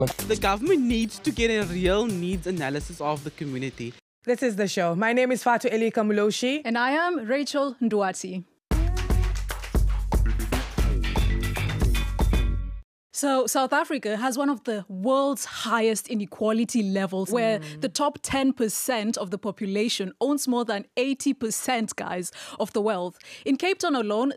The government needs to get a real needs analysis of the community. This is the show. My name is Fatu Elika Muloshi. And I am Rachel Nduati. So South Africa has one of the world's highest inequality levels, where the top 10% of the population owns more than 80%, guys, of the wealth. In Cape Town alone,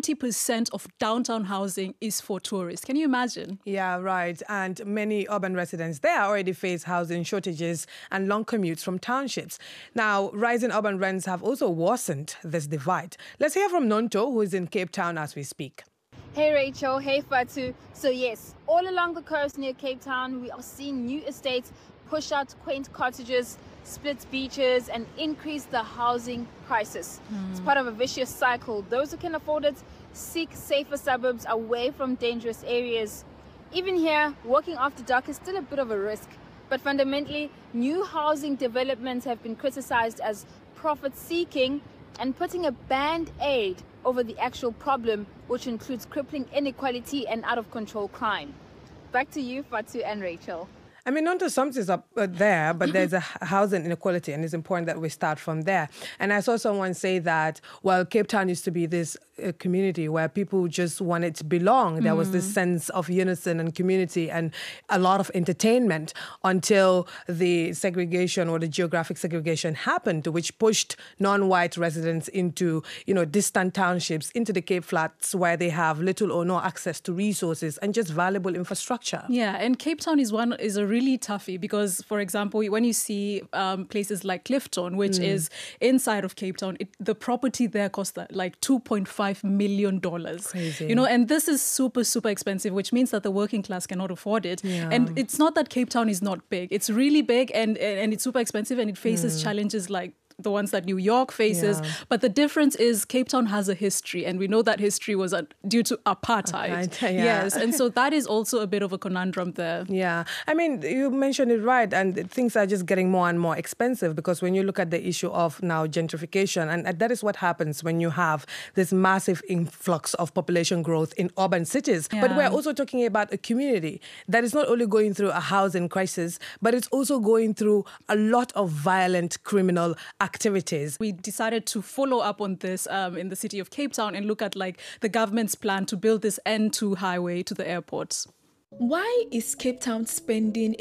70% of downtown housing is for tourists. Can you imagine? Yeah, right. And many urban residents there already face housing shortages and long commutes from townships. Now, rising urban rents have also worsened this divide. Let's hear from Nonto, who is in Cape Town as we speak. Hey Rachel, hey Fatu. So yes, all along the coast near Cape Town, we are seeing new estates push out quaint cottages, split beaches, and increase the housing prices. It's part of a vicious cycle. Those who can afford it seek safer suburbs away from dangerous areas. Even here, working after dark is still a bit of a risk. But fundamentally, new housing developments have been criticized as profit-seeking and putting a band-aid over the actual problem, which includes crippling inequality and out-of-control crime. Back to you, Fatu and Rachel. I mean, Nonto sums this up there, but there's a housing inequality, and it's important that we start from there. And I saw someone say that, well, Cape Town used to be this community where people just wanted to belong. There was this sense of unison and community and a lot of entertainment until the segregation or the geographic segregation happened, which pushed non-white residents into, distant townships, into the Cape Flats, where they have little or no access to resources and just valuable infrastructure. Yeah, and Cape Town is a really toughie because, for example, when you see places like Clifton, which is inside of Cape Town, the property there costs like $2.5 million. Crazy. And this is super, super expensive, which means that the working class cannot afford it. Yeah. And it's not that Cape Town is not big. It's really big and it's super expensive, and it faces challenges like the ones that New York faces. Yeah. But the difference is Cape Town has a history, and we know that history was due to apartheid. Yeah. Yes, and so that is also a bit of a conundrum there. Yeah. I mean, you mentioned it right, and things are just getting more and more expensive because when you look at the issue of now gentrification, and that is what happens when you have this massive influx of population growth in urban cities. Yeah. But we're also talking about a community that is not only going through a housing crisis, but it's also going through a lot of violent criminal activities. We decided to follow up on this in the city of Cape Town and look at the government's plan to build this N2 highway to the airport. Why is Cape Town spending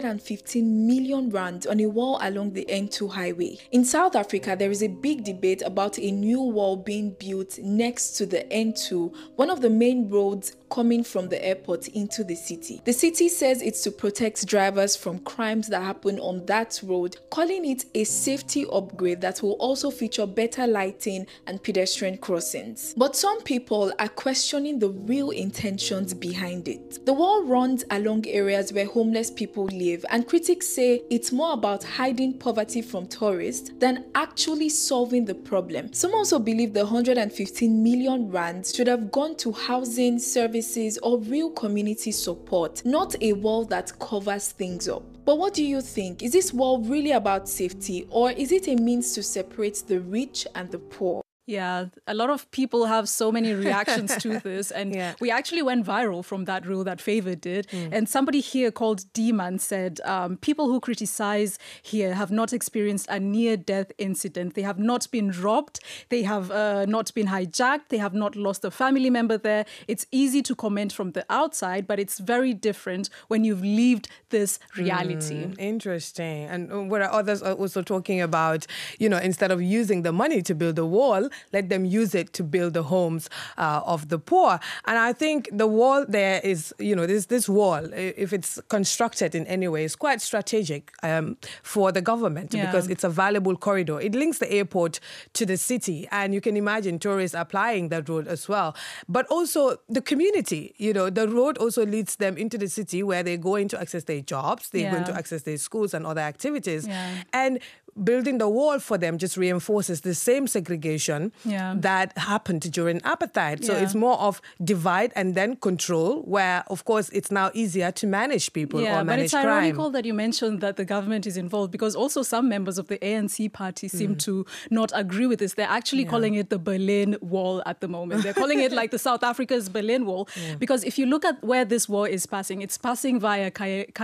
115 million rand on a wall along the N2 highway? In South Africa, there is a big debate about a new wall being built next to the N2, one of the main roads coming from the airport into the city. The city says it's to protect drivers from crimes that happen on that road, calling it a safety upgrade that will also feature better lighting and pedestrian crossings. But some people are questioning the real intentions behind it. The wall runs along areas where homeless people live, and critics say it's more about hiding poverty from tourists than actually solving the problem. Some also believe the 115 million rand should have gone to housing, services, or real community support, not a wall that covers things up. But what do you think? Is this wall really about safety, or is it a means to separate the rich and the poor? Yeah, a lot of people have so many reactions to this, and we actually went viral from that rule that Favor did. And somebody here called D-Man said, people who criticize here have not experienced a near-death incident. They have not been robbed. They have not been hijacked. They have not lost a family member there. It's easy to comment from the outside, but it's very different when you've lived this reality. Interesting. And where others are also talking about, instead of using the money to build a wall, let them use it to build the homes of the poor. And I think the wall there is, this wall, if it's constructed in any way, is quite strategic for the government because it's a valuable corridor. It links the airport to the city, and you can imagine tourists applying that road as well. But also the community, the road also leads them into the city where they're going to access their jobs, they're going to access their schools and other activities. Yeah. And building the wall for them just reinforces the same segregation that happened during apartheid. So it's more of divide and then control, where, of course, it's now easier to manage people or manage crime. But it's ironical that you mentioned that the government is involved, because also some members of the ANC party seem to not agree with this. They're actually calling it the Berlin Wall at the moment. They're calling it like the South Africa's Berlin Wall, because if you look at where this war is passing, it's passing via